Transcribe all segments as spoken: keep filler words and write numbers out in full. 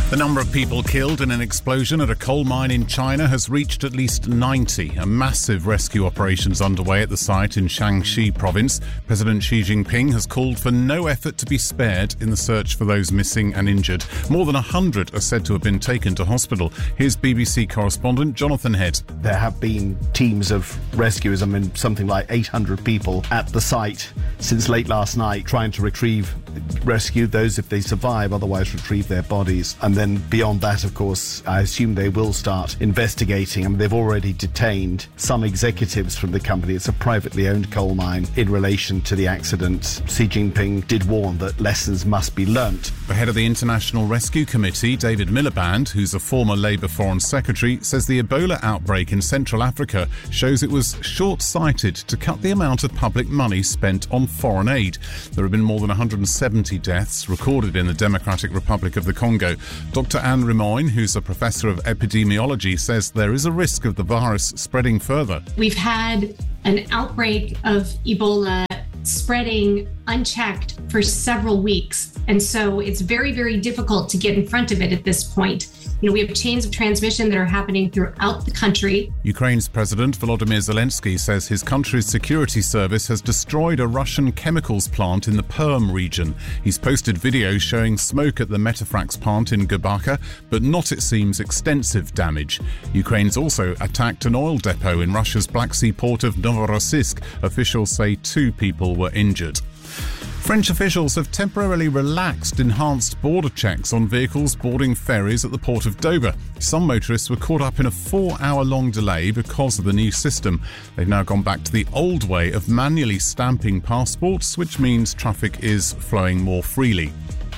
The number of people killed in an explosion at a coal mine in China has reached at least ninety. A massive rescue operation is underway at the site in Shaanxi province. President Xi Jinping has called for no effort to be spared in the search for those missing and injured. More than one hundred are said to have been taken to hospital. Here's B B C correspondent Jonathan Head. There have been teams of rescuers, I mean something like eight hundred people at the site since late last night trying to retrieve, rescue those if they survive, otherwise retrieve their bodies. And then beyond that, of course, I assume they will start investigating. I mean, they've already detained some executives from the company. It's a privately owned coal mine in relation to the accident. Xi Jinping did warn that lessons must be learnt. The head of the International Rescue Committee, David Miliband, who's a former Labour Foreign Secretary, says the Ebola outbreak in Central Africa shows it was short-sighted to cut the amount of public money spent on foreign aid. There have been more than one hundred seventy deaths recorded in the Democratic Republic of the Congo. Doctor Anne Rimoyne, who's a professor of epidemiology, says there is a risk of the virus spreading further. We've had an outbreak of Ebola spreading unchecked for several weeks. And so it's very, very difficult to get in front of it at this point. You know, we have chains of transmission that are happening throughout the country. Ukraine's President Volodymyr Zelensky says his country's security service has destroyed a Russian chemicals plant in the Perm region. He's posted videos showing smoke at the Metafrax plant in Gubaka, but not, it seems, extensive damage. Ukraine's also attacked an oil depot in Russia's Black Sea port of Novorossiysk. Officials say two people were injured. French officials have temporarily relaxed enhanced border checks on vehicles boarding ferries at the port of Dover. Some motorists were caught up in a four-hour-long delay because of the new system. They've now gone back to the old way of manually stamping passports, which means traffic is flowing more freely.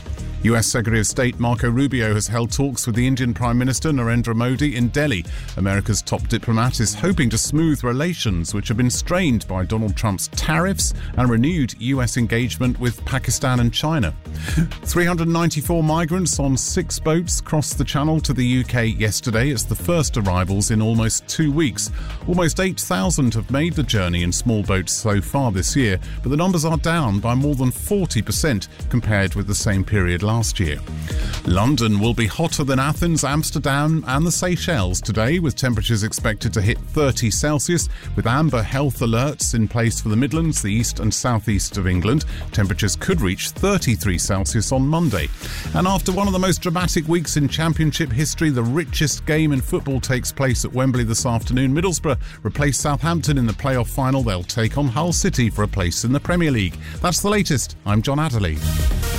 U S Secretary of State Marco Rubio has held talks with the Indian Prime Minister Narendra Modi in Delhi. America's top diplomat is hoping to smooth relations which have been strained by Donald Trump's tariffs and renewed U S engagement with Pakistan and China. three hundred ninety-four migrants on six boats crossed the Channel to the U K yesterday. It's the first arrivals in almost two weeks. Almost eight thousand have made the journey in small boats so far this year, but the numbers are down by more than forty percent compared with the same period last year. London will be hotter than Athens, Amsterdam and the Seychelles today, with temperatures expected to hit thirty Celsius, with amber health alerts in place for the Midlands, the east and southeast of England. Temperatures could reach thirty-three Celsius on Monday. And after one of the most dramatic weeks in Championship history, the richest game in football takes place at Wembley this afternoon. Middlesbrough replace Southampton in the playoff final. They'll take on Hull City for a place in the Premier League. That's the latest. I'm John Adderley.